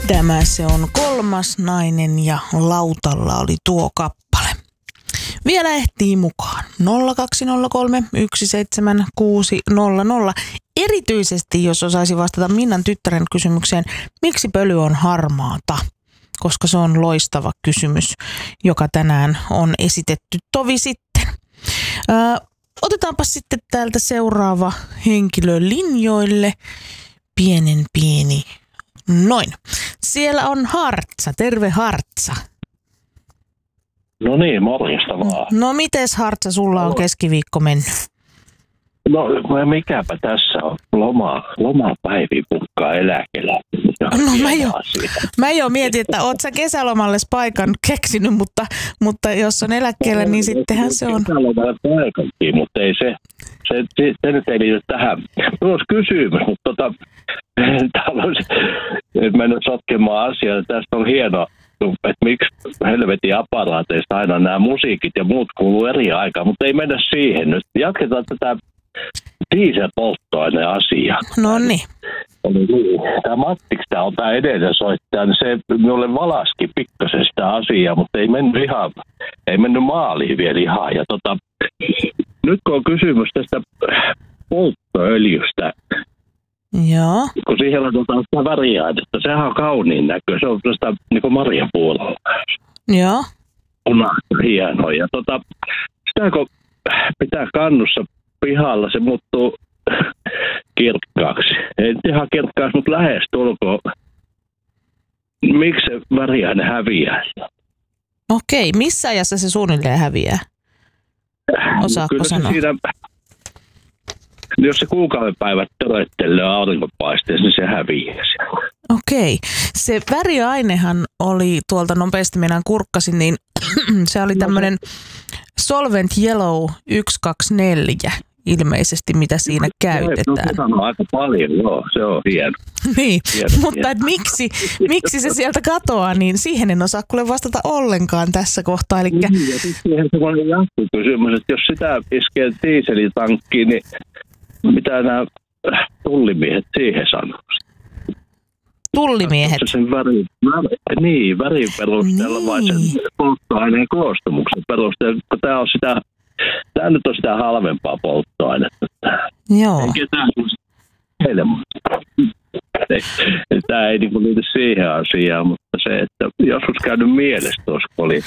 Tämä se on Kolmas nainen ja lautalla oli tuo kappale. Vielä ehtii mukaan 0203 17600. Erityisesti jos osaisi vastata Minnan tyttären kysymykseen, miksi pöly on harmaata? Koska se on loistava kysymys, joka tänään on esitetty tovi sitten. Otetaanpa sitten täältä seuraava henkilö linjoille. Pienen pieni. Noin. Siellä on Hartsa. Terve Hartsa. No niin, morjesta vaan. No mites Hartsa, sulla on keskiviikko mennyt? No mikäpä tässä on lomapäivi pukkaa eläkellä. No mä jo mietin, että oot sä kesälomalle paikan keksinyt, mutta jos on eläkkeellä, niin sittenhän se on. Kesälomalle paikankin, mutta ei se nyt ei liity tähän. Minulla olisi kysymys, mutta haluaisin mennä sotkemaan asiaa. Tästä on hienoa, että miksi helvetin aparaateista aina nämä musiikit ja muut kuuluu eri aikaan, mutta ei mennä siihen nyt. Jatketaan tätä dieselpolttoaineen asiaa. No niin. Tämä Mattiksi, tämä on tämä edellinen soittaja, niin se minulle valaski pikkasen sitä asiaa, mutta ei mennyt maaliin vielä ihan. Ja nyt kun on kysymys tästä polttoöljystä, joo. Kun siihen laitetaan sitä väriainetta, sehän on kauniin näköä, se on tästä niin kuin marjapuolella. Joo. Punaista, hienoa. Ja sitä kun pitää kannussa pihalla, se muuttuu kirkkaaksi. Ei nyt ihan kirkkaaksi, mutta lähes tulkoon. Miksi se väriaine häviää? Okei, missä ajassa se suunnilleen häviää? Osaatko sanoa? Siinä, jos se kuukauden päivät töröttelee aurinkopaisteessa, niin se häviää. Okei. Se väriainehan oli tuolta nopeasti minä kurkkasin, niin se oli tämmöinen Solvent Yellow 124 ilmeisesti, mitä siinä käytetään. No, se sanoo aika paljon, joo, se on hieno. Niin, mutta miksi se sieltä katoaa, niin siihen en osaa kuule vastata ollenkaan tässä kohtaa. Niin, ja sitten siihen semmoinen jatkokysymys, että jos sitä iskee dieselitankkiin, niin mitä nämä tullimiehet siihen sanoo? Tullimiehet? Sen värin perusteella vai sen polttoaineen koostumuksen perusteella, kun tämä nyt on sitä halvempaa polttoainetta. Joo. Ei ketään helmaa. Tämä ei liity siihen asiaan, mutta se, että joskus käynyt mielessä tuossa, kun oli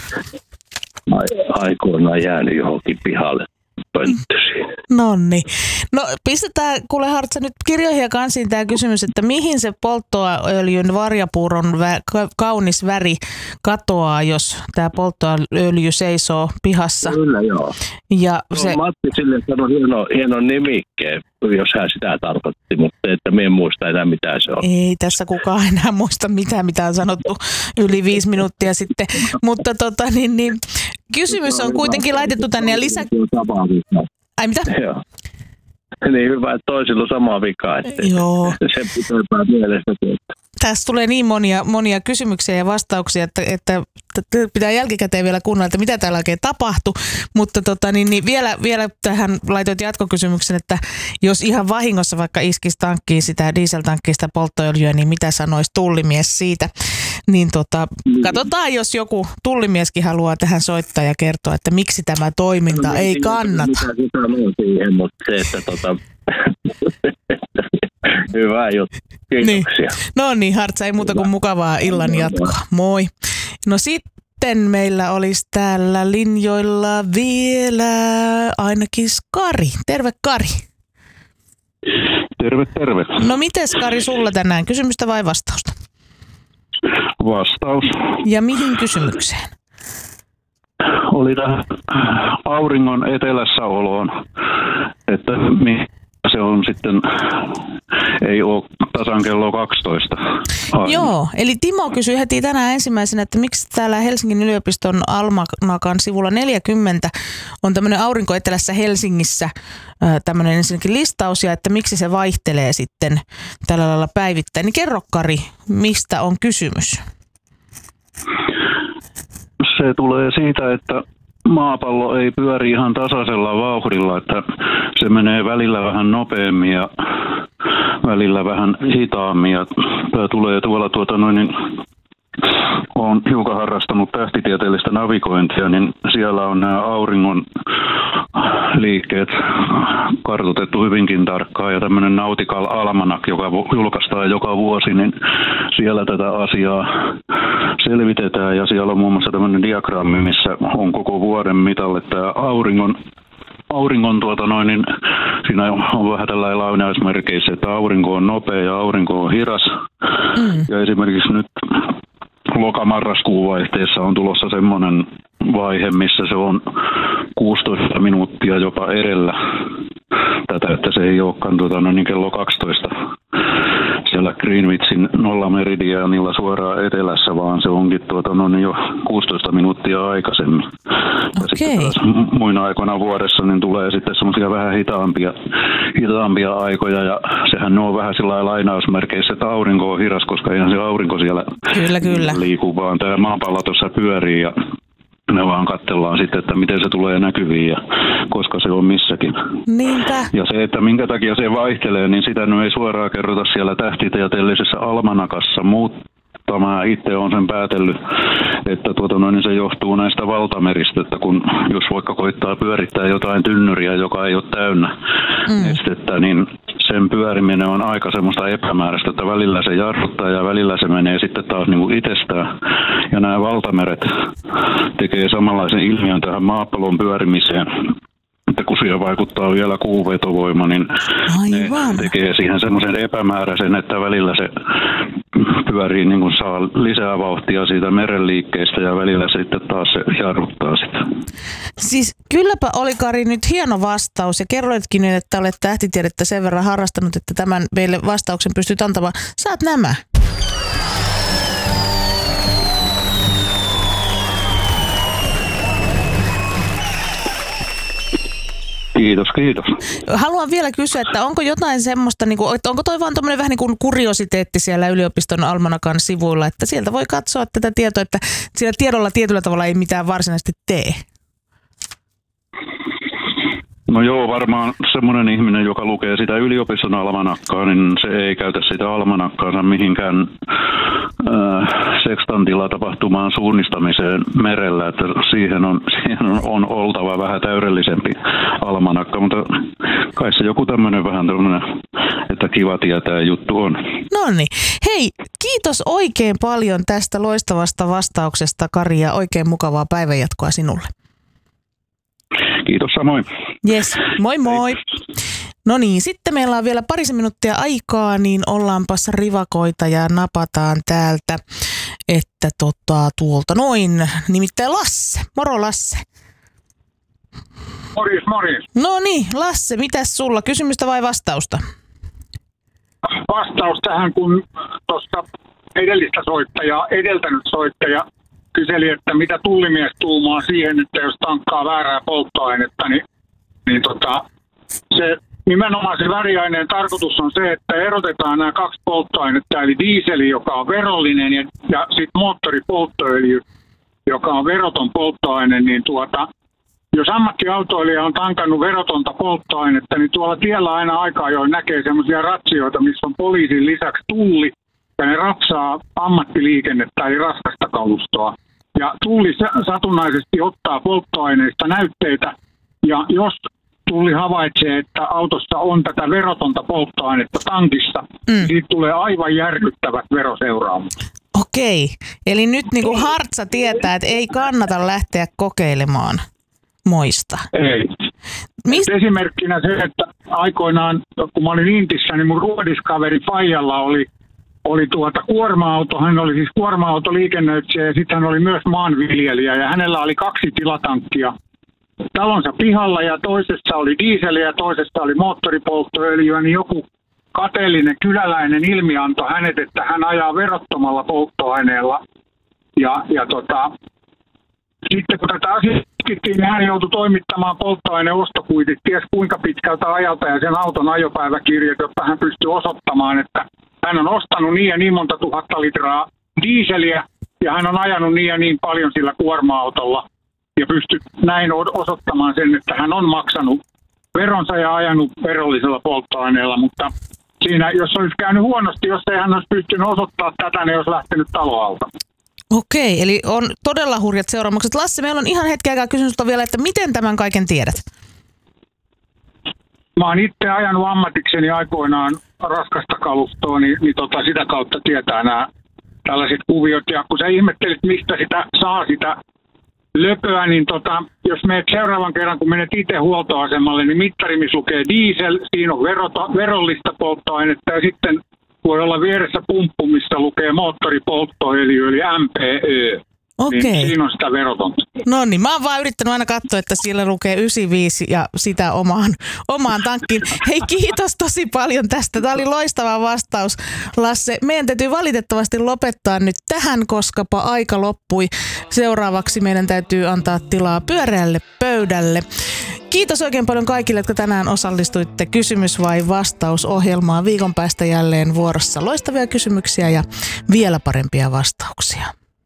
aikoinaan jäänyt johonkin pihalle pönttösiin. Nonni. No pistetään, kuule Hartsa, nyt kirjoihin ja kansiin tämä kysymys, että mihin se polttoöljyn varjapuuron kaunis väri katoaa, jos tämä polttoöljy seisoo pihassa? Kyllä joo. Ja Matti sille sanoi hienon nimikkeen, jos hän sitä tarkoitti, mutta että minä en muista enää mitä se on. Ei tässä kukaan enää muista mitä on sanottu yli 5 minuuttia sitten, mutta kysymys on kuitenkin laitettu tänne ja lisäksi. Ai mitä? Joo. Niin hyvä, että toisilla on sama vika, että joo. Se pitää mielessä. Tässä tulee niin monia kysymyksiä ja vastauksia, että pitää jälkikäteen vielä kuunnella, että mitä täällä oikein tapahtui. Mutta vielä tähän laitoit jatkokysymyksen, että jos ihan vahingossa vaikka iskisi tankkiin sitä dieseltankkiin sitä polttoöljyä, niin mitä sanoisi tullimies siitä? Niin katsotaan, jos joku tullimieskin haluaa tähän soittaa ja kertoa, että miksi tämä toiminta ei kannata. Mitä se sanoo siihen, mutta se, että hyvä juttu. Kiitoksia. Niin. No niin, Hartsa, ei muuta kuin mukavaa illan jatkoa. Moi. No sitten meillä olisi täällä linjoilla vielä ainakin Kari. Terve Kari. Terve. No mites Kari sulla tänään? Kysymystä vai vastausta? Vastaus. Ja mihin kysymykseen? Oli tähän auringon etelässäoloon, että se on sitten, ei ole tasan kello 12. Aina. Joo, eli Timo kysyi heti tänään ensimmäisenä, että miksi täällä Helsingin yliopiston Almanakan sivulla 40 on tämmöinen aurinko etelässä Helsingissä tämmöinen ensinnäkin listaus ja että miksi se vaihtelee sitten tällä lailla päivittäin. Niin kerro Kari, mistä on kysymys? Se tulee siitä, että maapallo ei pyöri ihan tasaisella vauhdilla, että se menee välillä vähän nopeammin ja välillä vähän hitaammin. Ja tämä tulee tuolla olen hiukan harrastanut tähtitieteellistä navigointia, niin siellä on nämä auringon liikkeet kartoitettu hyvinkin tarkkaan. Ja tämmöinen Nautical Almanac, joka julkaistaan joka vuosi, niin siellä tätä asiaa selvitetään. Ja siellä on muun muassa tämmöinen diagrammi, missä on koko vuoden mitalle tämä auringon niin siinä on vähän tällainen lainausmerkeissä, että aurinko on nopea ja aurinko on hidas. Ja esimerkiksi nyt lokamarraskuun vaihteessa on tulossa semmoinen vaihe, missä se on 16 minuuttia jopa edellä tätä, että se ei olekaan niin kello 12 siellä Greenwichin nollameridiaanilla suoraan etelässä, vaan se onkin jo 16 minuuttia aikaisemmin. Ja sitten taas muina aikoina vuodessa niin tulee sitten semmoisia vähän hitaampia aikoja, ja sehän on vähän sillä lainausmerkeissä, että aurinko on hidas, koska eihän se aurinko siellä kyllä liiku, vaan tämä maapallo tuossa pyörii, ja me vaan katsellaan sitten, että miten se tulee näkyviin ja koska se on missäkin. Niinpä. Ja se, että minkä takia se vaihtelee, niin sitä nyt ei suoraan kerrota siellä tähtitieteellisessä almanakassa, mutta mä itse olen sen päätellyt, että niin se johtuu näistä valtameristä, että kun jos vaikka koittaa pyörittää jotain tynnyriä, joka ei ole täynnä nestettä, niin sen pyöriminen on aika semmoista epämääräistä, että välillä se jarruttaa ja välillä se menee sitten taas niin kuin itsestään. Ja nämä valtameret tekee samanlaisen ilmiön tähän maapallon pyörimiseen. Että kun siihen vaikuttaa vielä kuuvetovoima, niin ne tekee siihen semmoisen epämääräisen, että välillä se pyörii, niin kuin saa lisää vauhtia siitä merenliikkeestä ja välillä sitten taas se jarruttaa sitä. Siis kylläpä oli, Kari, nyt hieno vastaus ja kerroitkin nyt, että olet tähtitiedettä sen verran harrastanut, että tämän meille vastauksen pystyt antamaan. Saat nämä. Kiitos. Haluan vielä kysyä, että onko jotain semmoista, että onko toi vaan tommoinen vähän niin kuin kuriositeetti siellä yliopiston almanakan sivuilla, että sieltä voi katsoa tätä tietoa, että siellä tiedolla tietyllä tavalla ei mitään varsinaisesti tee? No joo, varmaan semmoinen ihminen, joka lukee sitä yliopiston almanakkaa, niin se ei käytä sitä almanakkaansa mihinkään sekstantilla tapahtumaan suunnistamiseen merellä, että siihen on oltava vähän täydellisempi almanakka, mutta kai se joku tämmöinen vähän tämmöinen, että kiva tietää juttu on. Noniin. Hei, kiitos oikein paljon tästä loistavasta vastauksesta, Kari, ja oikein mukavaa päivänjatkoa sinulle. Kiitos samoin. Jes, moi moi. No niin, sitten meillä on vielä parisen minuuttia aikaa, niin ollaanpas rivakoita ja napataan täältä, että tuolta noin, nimittäin Lasse. Moro Lasse. Morjes. No niin, Lasse, mitäs sulla? Kysymystä vai vastausta? Vastaus tähän, kun tuosta edeltänyt soittaja kyseli, että mitä tullimies tuumaa siihen, että jos tankkaa väärää polttoainetta, niin se nimenomaan se väriaineen tarkoitus on se, että erotetaan nämä kaksi polttoainetta, eli diiseli, joka on verollinen, ja sitten moottoripolttoöljy, joka on veroton polttoaine, niin jos ammattiautoilija on tankannut verotonta polttoainetta, niin tuolla tiellä aina aikaa jo näkee semmoisia ratsioita, missä on poliisin lisäksi tulli, ja ne ratsaa ammattiliikennettä eli raskasta kalustoa. Ja tulli satunnaisesti ottaa polttoaineista näytteitä, ja jos tulli havaitsee, että autossa on tätä verotonta polttoainetta tankissa, siitä tulee aivan järkyttävät veroseuraamukset. Okei, eli nyt niin kuin Hartsa tietää, että ei kannata lähteä kokeilemaan moista. Ei. Esimerkkinä se, että aikoinaan, kun mä olin Intissä, niin mun ruodiskaveri Faijalla oli kuorma-auto. Hän oli siis kuorma-autoliikennöitsijä ja sitten hän oli myös maanviljelijä ja hänellä oli 2 tilatankkia talonsa pihalla ja toisessa oli diiseliä ja toisessa oli moottoripolttoöljyä, niin joku kateellinen kyläläinen ilmiantoi hänet, että hän ajaa verottomalla polttoaineella sitten kun tätä asiaa tutkittiin, niin hän joutui toimittamaan polttoaineostokuitit ties kuinka pitkältä ajalta ja sen auton ajopäiväkirjat, jotta hän pystyi osoittamaan, että hän on ostanut niin ja niin monta tuhatta litraa diiseliä ja hän on ajanut niin ja niin paljon sillä kuorma-autolla. ja pystyt näin osoittamaan sen, että hän on maksanut veronsa ja ajanut verollisella polttoaineella, mutta siinä, jos olisi käynyt huonosti, jos ei hän olisi pystynyt osoittamaan tätä, niin olisi lähtenyt taloalta. Okei, eli on todella hurjat seuraamukset. Lasse, meillä on ihan hetken aikaa kysymystä vielä, että miten tämän kaiken tiedät? Mä oon itse ajanut ammatikseni aikoinaan raskasta kalustoa, niin sitä kautta tietää nämä tällaiset kuviot. Ja kun sä ihmettelit, mistä sitä saa sitä löpöä, niin jos menet seuraavan kerran, kun menet itse huoltoasemalle, niin mittari, missä lukee diesel, siinä on verollista polttoainetta ja sitten voi olla vieressä pumppu, missä lukee moottoripolttoöljy eli MPÖ. Okei. Niin siinä on sitä verotonta. No niin, mä oon vaan yrittänyt aina katsoa, että siellä lukee 95 ja sitä omaan tankkiin. Hei, kiitos tosi paljon tästä. Tämä oli loistava vastaus, Lasse. Meidän täytyy valitettavasti lopettaa nyt tähän, koskapa aika loppui. Seuraavaksi meidän täytyy antaa tilaa pyöreälle pöydälle. Kiitos oikein paljon kaikille, jotka tänään osallistuitte kysymys vai vastaus -ohjelmaan. Viikon päästä jälleen vuorossa loistavia kysymyksiä ja vielä parempia vastauksia.